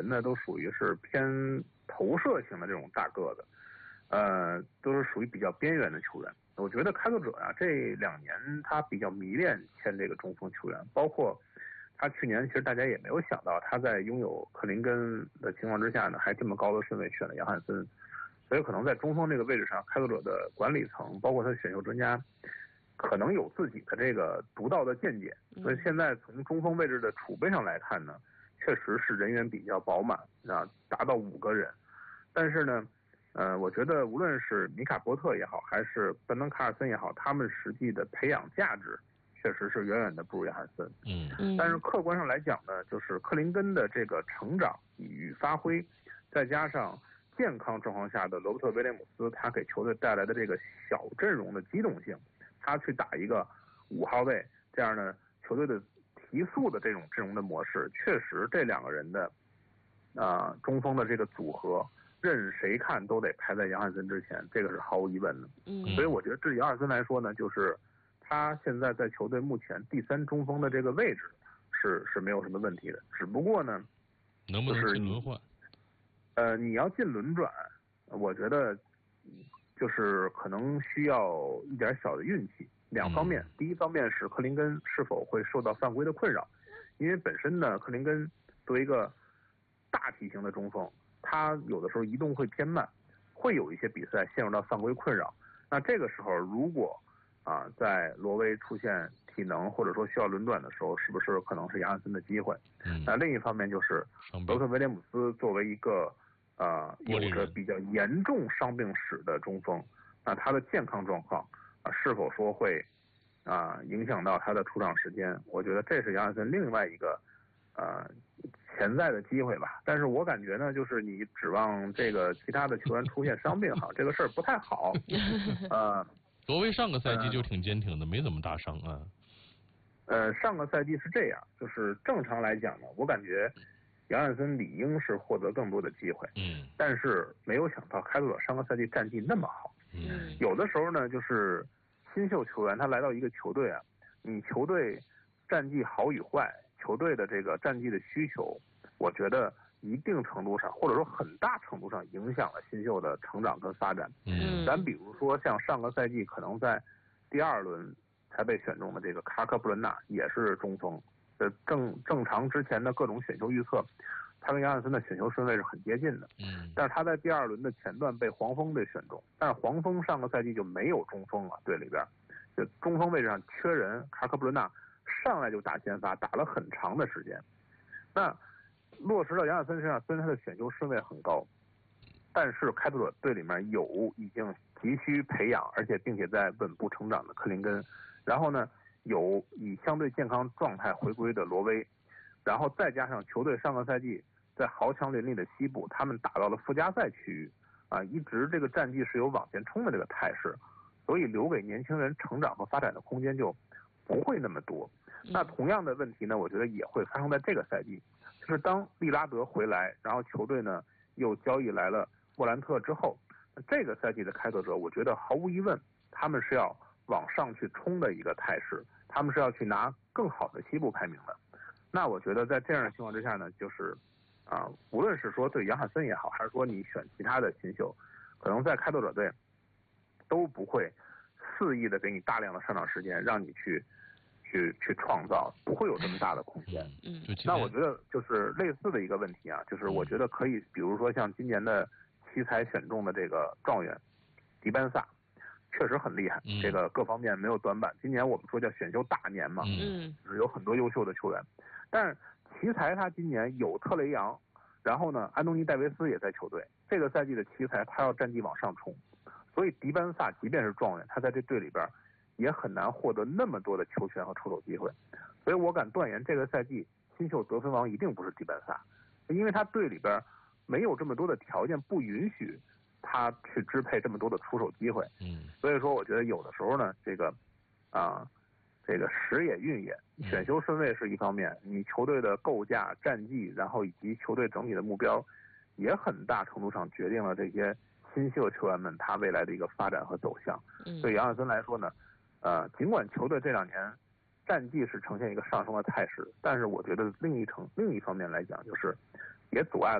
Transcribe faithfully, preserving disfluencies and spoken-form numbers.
呢都属于是偏投射型的这种大个子，呃，都是属于比较边缘的球员。我觉得开拓者啊，这两年他比较迷恋签这个中锋球员，包括他去年其实大家也没有想到他在拥有克林根的情况之下呢，还这么高的顺位选了杨汉森，所以可能在中锋这个位置上，开拓者的管理层包括他的选秀专家可能有自己的这个独到的见解，所以现在从中锋位置的储备上来看呢，确实是人员比较饱满啊，达到五个人，但是呢。呃，我觉得无论是米卡波特也好，还是本登卡尔森也好，他们实际的培养价值确实是远远的不如约翰森。 嗯， 但是客观上来讲呢，就是克林根的这个成长与发挥，再加上健康状况下的罗伯特威廉姆斯，他给球队带来的这个小阵容的机动性，他去打一个五号位这样的球队的提速的这种阵容的模式，确实这两个人的啊、呃、中锋的这个组合。任谁看都得排在杨汉森之前，这个是毫无疑问的。 嗯， 所以我觉得对杨汉森来说呢，就是他现在在球队目前第三中锋的这个位置是是没有什么问题的，只不过呢， 能不能进轮换？ 呃，你要进轮转，我觉得就是可能需要一点小的运气。两方面，嗯、第一方面是克林根是否会受到犯规的困扰，因为本身呢，克林根作为一个大体型的中锋。他有的时候移动会偏慢，会有一些比赛陷入到犯规困扰。那这个时候，如果啊在罗威出现体能或者说需要轮转的时候，是不是可能是杨汉森的机会？ 嗯。 那另一方面就是罗特威廉姆斯作为一个啊、呃、有着比较严重伤病史的中锋，那他的健康状况啊是否说会啊影响到他的出场时间？我觉得这是杨汉森另外一个。呃，潜在的机会吧，但是我感觉呢，就是你指望这个其他的球员出现伤病哈，这个事儿不太好。呃， 罗威上个赛季就挺坚挺的，呃、没怎么大伤啊。 呃，上个赛季是这样，就是正常来讲呢，我感觉杨汉森理应是获得更多的机会， 嗯， 但是没有想到开拓者上个赛季战绩那么好， 嗯， 有的时候呢，就是新秀球员他来到一个球队啊，你球队战绩好与坏。球队的这个战绩的需求，我觉得一定程度上，或者说很大程度上影响了新秀的成长跟发展。 嗯， 咱比如说像上个赛季可能在第二轮才被选中的这个卡克布伦纳，也是中锋。呃，正正常之前的各种选秀预测，他跟杨汉森的选秀顺位是很接近的。 嗯， 但是他在第二轮的前段被黄蜂队选中，但是黄蜂上个赛季就没有中锋了，队里边就中锋位置上缺人，卡克布伦纳。上来就打先发，打了很长的时间。那落实到杨汉森身上，虽然他的选秀顺位很高，但是开拓者队里面有已经急需培养，而且并且在稳步成长的克林根，然后呢有以相对健康状态回归的罗威，然后再加上球队上个赛季在豪强林立的西部，他们打到了附加赛区域啊，一直这个战绩是有往前冲的这个态势，所以留给年轻人成长和发展的空间就不会那么多。那同样的问题呢，我觉得也会发生在这个赛季，就是当利拉德回来，然后球队呢又交易来了莫兰特之后，这个赛季的开拓者，我觉得毫无疑问，他们是要往上去冲的一个态势，他们是要去拿更好的西部排名的。那我觉得在这样的情况之下呢，就是啊，无论是说对杨汉森也好，还是说你选其他的新秀，可能在开拓者队都不会肆意的给你大量的上场时间，让你去。去去创造，不会有这么大的空间。 嗯， 那我觉得就是类似的一个问题啊，就是我觉得可以，比如说像今年的奇才选中的这个状元迪班萨，确实很厉害， 嗯、 这个各方面没有短板。今年我们说叫选秀大年嘛， 嗯， 就是有很多优秀的球员。但是奇才他今年有特雷杨，然后呢，安东尼戴维斯也在球队。这个赛季的奇才他要战绩往上冲，所以迪班萨即便是状元，他在这队里边。也很难获得那么多的球权和出手机会，所以我敢断言，这个赛季新秀得分王一定不是迪班萨，因为他队里边没有这么多的条件，不允许他去支配这么多的出手机会。 嗯， 所以说我觉得有的时候呢，这个啊，这个时也运也，选秀顺位是一方面，你球队的构架、战绩，然后以及球队整体的目标，也很大程度上决定了这些新秀球员们他未来的一个发展和走向。 嗯， 对杨汉森来说呢。呃，尽管球队这两年战绩是呈现一个上升的态势，但是我觉得另一层另一方面来讲，就是也阻碍了。